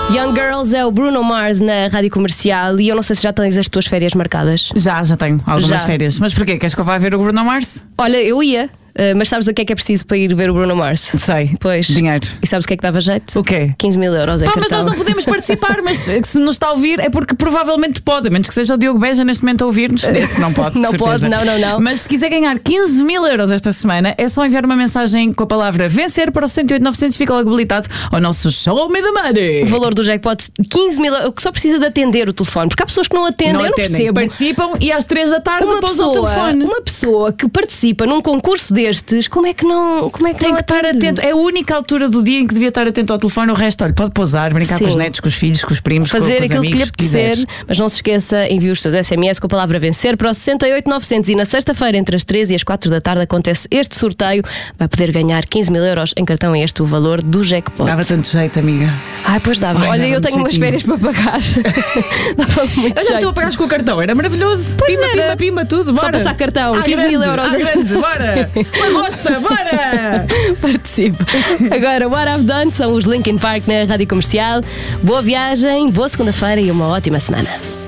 Young Girls é o Bruno Mars na Rádio Comercial. E eu não sei se já tens as tuas férias marcadas. Já tenho algumas férias. Mas porquê? Queres que eu vá ver o Bruno Mars? Olha, eu ia. Mas sabes o que é preciso para ir ver o Bruno Mars? Sei. Pois. Dinheiro. E sabes o que é que dava jeito? O quê? 15 mil euros em cartão. Mas nós não podemos participar. Mas se nos está a ouvir é porque provavelmente pode. A menos que seja o Diogo Beja neste momento a ouvir-nos. Esse não pode. Não pode, não. Mas se quiser ganhar 15 mil euros esta semana, é só enviar uma mensagem com a palavra vencer para o 108900 e fica logo habilitado ao nosso Show Me the Money. O valor do jackpot, 15 mil euros, que só precisa de atender o telefone. Porque há pessoas que não atendem, eu não percebo. Participam e às 3 da tarde depois o telefone. Uma pessoa que participa num concurso destes, como é que não tem que estar atento. É a única altura do dia em que devia estar atento ao telefone. O resto, olha, pode pousar, brincar com os netos, com os filhos, com os primos, fazer com os aquilo amigos, que lhe apetecer. Mas não se esqueça, envie os seus SMS com a palavra vencer para o 68900. E na sexta-feira, entre as 3 e as 4 da tarde, acontece este sorteio. Vai poder ganhar 15 mil euros em cartão. É este o valor do jackpot. Dava tanto jeito, amiga. Ai, pois dava. Olha, eu tenho umas férias para pagar. Dava muito jeito. Já estou a pagar com o cartão, era maravilhoso. Pois pima, tudo. Bora. Só passar cartão, 15 mil euros. Grande, bora. Uma rosta, bora. Participe. Agora, What I've Done são os Linkin Park na Rádio Comercial. Boa viagem, boa segunda-feira e uma ótima semana.